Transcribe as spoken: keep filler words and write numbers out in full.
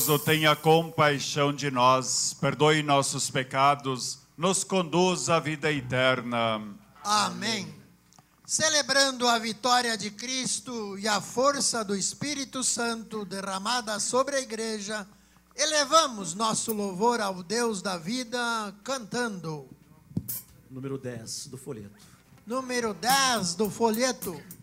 tenha compaixão de nós, perdoe nossos pecados, nos conduz à vida eterna. Amém. Celebrando a vitória de Cristo e a força do Espírito Santo derramada sobre a igreja, elevamos nosso louvor ao Deus da vida, cantando. Número dez do folheto. Número dez do folheto.